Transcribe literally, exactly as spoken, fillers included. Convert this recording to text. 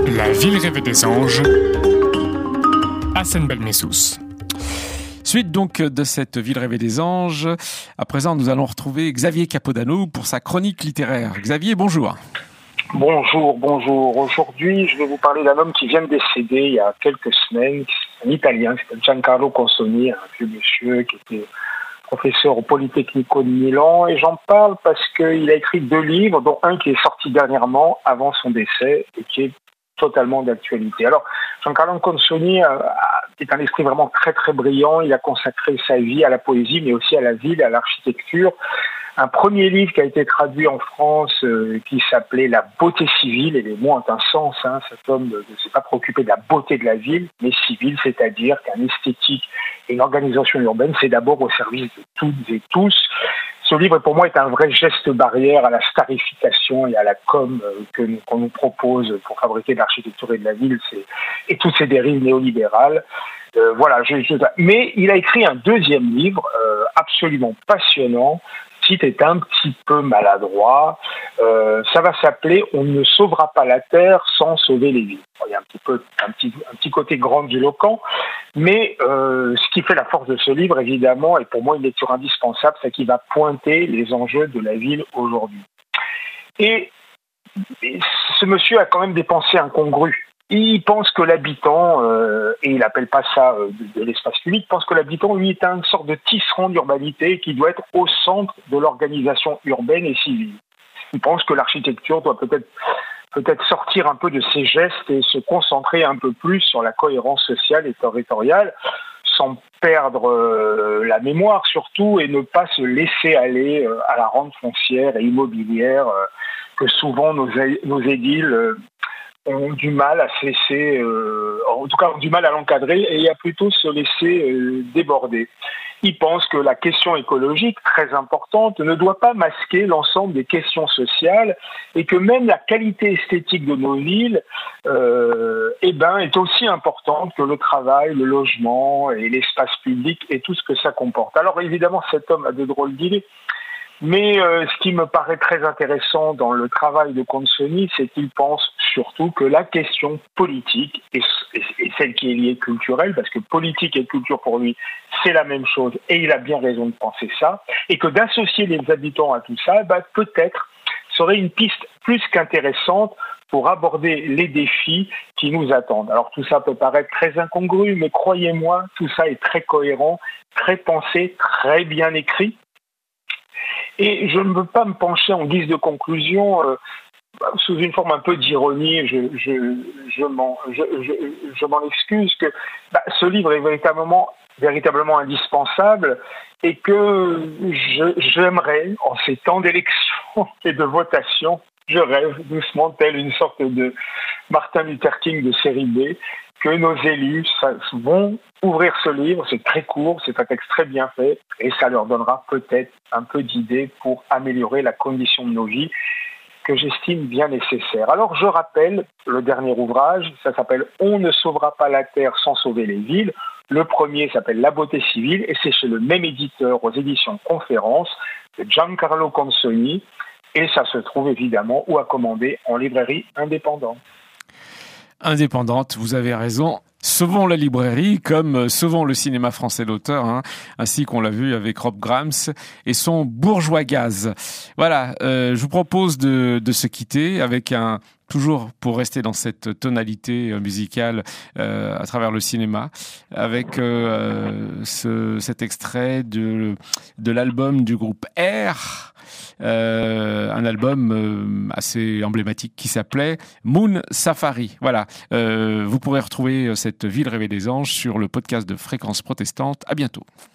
La ville rêvée des anges, Hassan Belmessous. Suite donc de cette ville rêvée des anges, à présent nous allons retrouver Xavier Capodano pour sa chronique littéraire. Xavier, bonjour. Bonjour, bonjour. Aujourd'hui, je vais vous parler d'un homme qui vient de décéder il y a quelques semaines, un Italien, c'est Giancarlo Consoni, un vieux monsieur qui était professeur au Politecnico de Milan, et j'en parle parce qu'il a écrit deux livres, dont un qui est sorti dernièrement, avant son décès, et qui est totalement d'actualité. Alors, Giancarlo Consoni euh, est un esprit vraiment très très brillant. Il a consacré sa vie à la poésie, mais aussi à la ville, à l'architecture. Un premier livre qui a été traduit en France, euh, qui s'appelait La beauté civile, et les mots ont un sens. Hein. Cet homme ne s'est pas préoccupé de la beauté de la ville, mais civile, c'est-à-dire qu'un esthétique et une organisation urbaine, c'est d'abord au service de toutes et tous. Ce livre, pour moi, est un vrai geste barrière à la starification et à la com que nous, qu'on nous propose pour fabriquer de l'architecture et de la ville, c'est, et toutes ces dérives néolibérales. Euh, voilà. Je, je, mais il a écrit un deuxième livre euh, absolument passionnant. Le titre est un petit peu maladroit. Euh, ça va s'appeler « On ne sauvera pas la Terre sans sauver les villes ». Il y a un petit peu un petit, un petit côté grandiloquent, mais euh, ce qui fait la force de ce livre, évidemment, et pour moi une lecture indispensable, c'est qu'il va pointer les enjeux de la ville aujourd'hui. Et, et ce monsieur a quand même des pensées incongrues. Il pense que l'habitant, euh, et il n'appelle pas ça euh, de, de l'espace public, pense que l'habitant, lui, est une sorte de tisserand d'urbanité qui doit être au centre de l'organisation urbaine et civile. Il pense que l'architecture doit peut-être peut-être sortir un peu de ses gestes et se concentrer un peu plus sur la cohérence sociale et territoriale, sans perdre euh, la mémoire surtout, et ne pas se laisser aller euh, à la rente foncière et immobilière euh, que souvent nos, nos édiles euh, ont du mal à se laisser, euh, en tout cas ont du mal à l'encadrer, et à plutôt se laisser euh, déborder. Il pense que la question écologique, très importante, ne doit pas masquer l'ensemble des questions sociales, et que même la qualité esthétique de nos villes euh, eh ben, est aussi importante que le travail, le logement et l'espace public et tout ce que ça comporte. Alors évidemment, cet homme a de drôles d'idées. Mais euh, ce qui me paraît très intéressant dans le travail de Consoni, c'est qu'il pense surtout que la question politique est, est, est celle qui est liée culturelle, parce que politique et culture pour lui, c'est la même chose, et il a bien raison de penser ça, et que d'associer les habitants à tout ça, bah, peut-être serait une piste plus qu'intéressante pour aborder les défis qui nous attendent. Alors tout ça peut paraître très incongru, mais croyez-moi, tout ça est très cohérent, très pensé, très bien écrit. Et je ne veux pas me pencher en guise de conclusion, euh, sous une forme un peu d'ironie, je, je, je, m'en, je, je, je m'en excuse, que bah, ce livre est véritablement, véritablement indispensable, et que je, j'aimerais, en ces temps d'élection et de votation, je rêve doucement, tel une sorte de Martin Luther King de série B, que nos élus vont ouvrir ce livre. C'est très court, c'est un texte très bien fait, et ça leur donnera peut-être un peu d'idées pour améliorer la condition de nos vies, que j'estime bien nécessaire. Alors je rappelle le dernier ouvrage, ça s'appelle « On ne sauvera pas la Terre sans sauver les villes ». Le premier s'appelle « La beauté civile » et c'est chez le même éditeur aux éditions Conférence de Giancarlo Consoni, et ça se trouve évidemment ou à commander en librairie indépendante. Indépendante, vous avez raison. Sauvons la librairie, comme sauvons le cinéma français d'auteur, hein, ainsi qu'on l'a vu avec Rob Grams et son Bourgeois Gaz. Voilà, euh, je vous propose de, de se quitter avec un, toujours pour rester dans cette tonalité musicale euh, à travers le cinéma, avec euh, ce, cet extrait de, de l'album du groupe R, Euh, un album euh, assez emblématique qui s'appelait Moon Safari. Voilà, euh, vous pourrez retrouver cette ville rêvée des anges sur le podcast de Fréquence Protestante. À bientôt.